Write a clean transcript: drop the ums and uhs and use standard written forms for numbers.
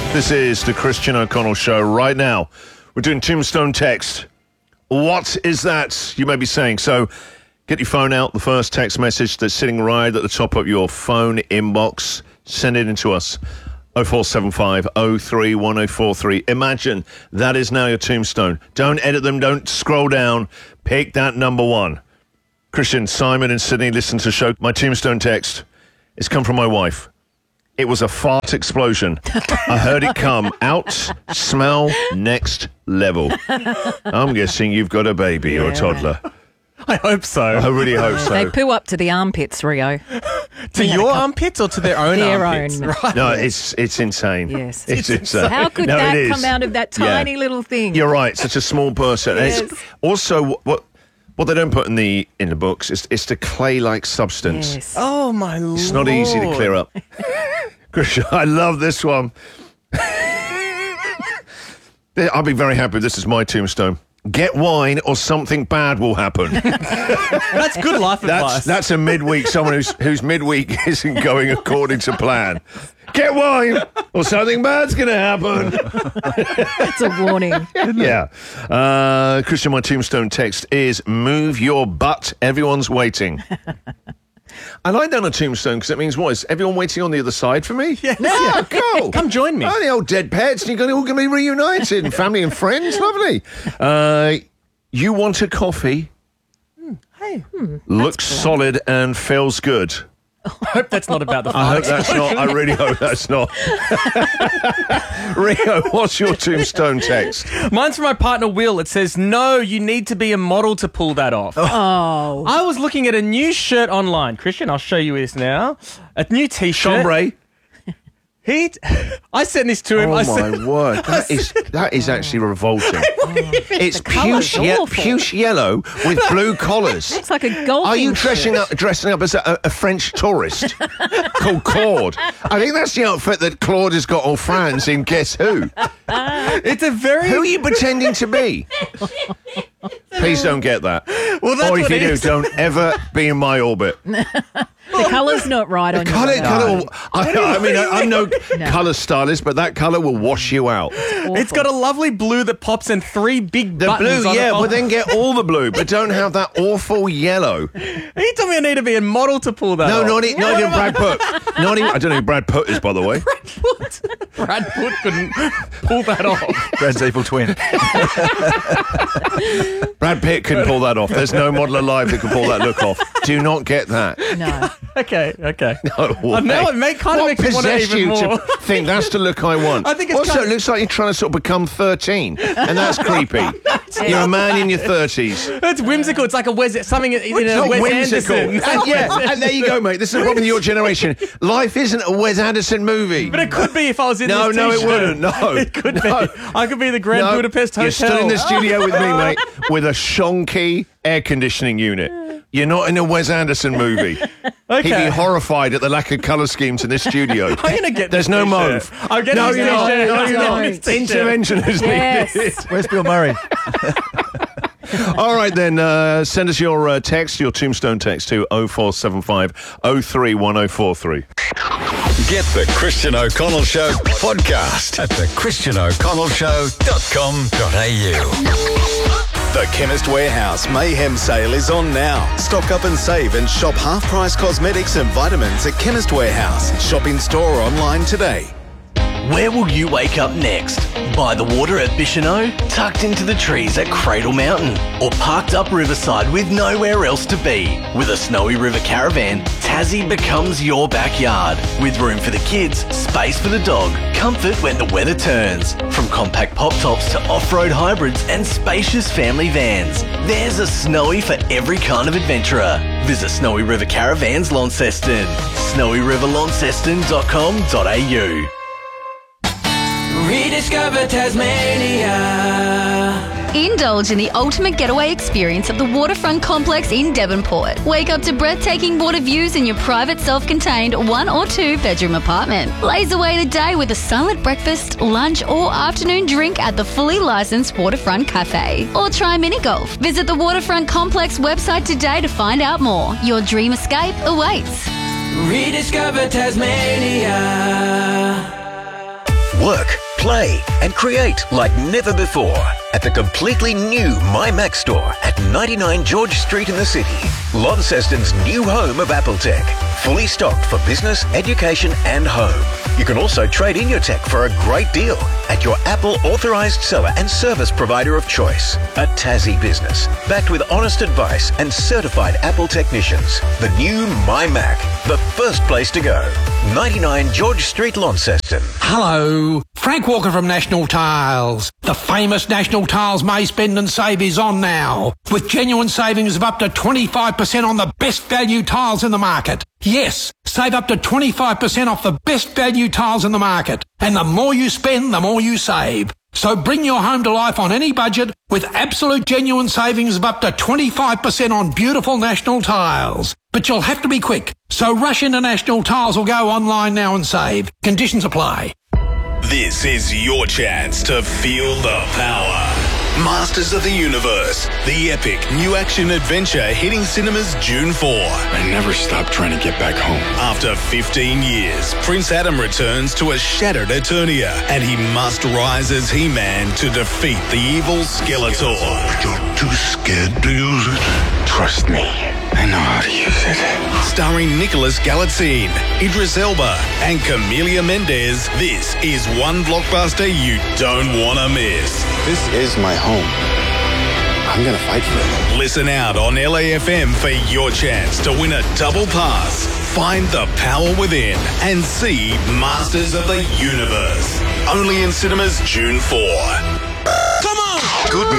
This is the Christian O'Connell Show. Right now, we're doing Tombstone Text. What is that, you may be saying? So, get your phone out, the first text message that's sitting right at the top of your phone inbox. Send it in to us. 0475 03 1043. Imagine that is now your tombstone. Don't edit them, don't scroll down. Pick that number one. Christian, Simon in Sydney, listen to the show. My tombstone text has come from my wife. It was a fart explosion. I heard it come. Out, smell, next level. I'm guessing you've got a baby or a toddler. I hope so. I really hope so. They poo up to the armpits, Rio. To your armpits or to their own Their armpits? own. Right. No, it's insane. Yes. It's insane. How could No, that it is. come out of that tiny little thing? You're right. Such a small person. And Yes. it's also what they don't put in the books is it's the clay-like substance. Yes. Oh, my Lord. It's not easy to clear up. Christian, I love this one. I'll be very happy if this is my tombstone. Get wine or something bad will happen. That's good life advice. That's a midweek, someone whose midweek isn't going according to plan. Get wine or something bad's going to happen. It's a warning. Yeah. Christian, my tombstone text is move your butt. Everyone's waiting. I like that on a tombstone because it means what? Is everyone waiting on the other side for me? Yes. Yeah, cool. Come join me. Oh, the old dead pets. You're all going to be reunited and family and friends. Lovely. You want a coffee? Hey. Looks solid and feels good. I hope that's not about the I hope that's not. I really hope that's not. Rio, what's your tombstone text? Mine's from my partner, Will. It says, no, you need to be a model to pull that off. Oh. I was looking at a new shirt online. Christian, I'll show you this now. A new T-shirt. Chambray. I sent this to him. Oh, I my said, word. That is actually revolting. It's colour's awful. puce yellow with blue collars. Looks like a golfing Are you shirt. dressing up as a French tourist called Claude? I think that's the outfit that Claude has got all France in Guess Who. It's a very... Who are you pretending to be? Please don't get that. Well, that's Or if what you it do, is. don't ever be in my orbit. The colour's not right on Colour, your colour. I'm no colour stylist, but that colour will wash you out. It's got a lovely blue that pops and three big The buttons blue, on yeah, it. well then get all the blue, but don't have that awful yellow. He told me I need to be a model to pull that No, off. not even Brad Pitt. Not even. I don't know who Brad Pitt is, by the way. Brad Pitt couldn't pull that off. Brad's evil twin. Brad Pitt can pull that off. There's no model alive that can pull that look off. Do not get that. No. Okay. No way. Now it makes me want it possessed even you more. to think that's the look I want? I think it's also, kind of- it looks like you're trying to sort of become 13, and that's creepy. You're a man in your 30s. It's whimsical. It's like something in It's a not Wes whimsical. Anderson. And, yeah, and there you go, mate. This is the problem with your generation. Life isn't a Wes Anderson movie. But it could be if I was in No, this no, it T-shirt. wouldn't. No. It could No. be. I could be the Grand No, Budapest Hotel. You're still in the studio with me, mate, with a Shonky air conditioning unit. You're not in a Wes Anderson movie. Okay. He'd be horrified at the lack of colour schemes in this studio. I'm going to get There's this no T-shirt. mauve. I'm getting No, this you're not. T-shirt. No, I'm you're getting not. this T-shirt. Intervention is Yes. needed. Where's Bill Murray? All right, then, send us your text, your tombstone text to 0475 03 1043. Get the Christian O'Connell Show podcast at thechristiano'connellshow.com.au. The Chemist Warehouse Mayhem Sale is on now. Stock up and save and shop half-price cosmetics and vitamins at Chemist Warehouse. Shop in store or online today. Where will you wake up next? By the water at Bicheno? Tucked into the trees at Cradle Mountain? Or parked up riverside with nowhere else to be? With a Snowy River Caravan, Tassie becomes your backyard. With room for the kids, space for the dog, comfort when the weather turns. From compact pop tops to off-road hybrids and spacious family vans. There's a Snowy for every kind of adventurer. Visit Snowy River Caravans Launceston. snowyriverlaunceston.com.au. Rediscover Tasmania. Indulge in the ultimate getaway experience of the Waterfront Complex in Devonport. Wake up to breathtaking water views in your private self-contained 1 or 2 bedroom apartment. Blaze away the day with a silent breakfast, lunch or afternoon drink at the fully licensed Waterfront Cafe. Or try mini golf. Visit the Waterfront Complex website today to find out more. Your dream escape awaits. Rediscover Tasmania. Work, play, and create like never before at the completely new MyMac store at 99 George Street in the city. Launceston's new home of Apple Tech. Fully stocked for business, education, and home. You can also trade in your tech for a great deal at your Apple authorised seller and service provider of choice. A Tassie business, backed with honest advice and certified Apple technicians. The new MyMac, the first place to go. 99 George Street, Launceston. Hello, Frank Walker from National Tiles. The famous National Tiles May Spend and Save is on now, with genuine savings of up to 25% on the best value tiles in the market. Yes, save up to 25% off the best value tiles in the market. And the more you spend, the more you save. So bring your home to life on any budget with absolute genuine savings of up to 25% on beautiful National Tiles. But you'll have to be quick. So rush into National Tiles or go online now and save. Conditions apply. This is your chance to feel the power. Masters of the Universe, the epic new action adventure hitting cinemas June 4. I never stopped trying to get back home. After 15 years, Prince Adam returns to a shattered Eternia, and he must rise as He-Man to defeat the evil Skeletor. You're too scared to use it. Trust me, I know how to use it. Starring Nicholas Galitzine, Idris Elba, and Camelia Mendez, this is one blockbuster you don't want to miss. This is my home. I'm gonna fight for it. Listen out on LAFM for your chance to win a double pass. Find the power within and see Masters of the Universe. Only in cinemas June 4. Come on! Good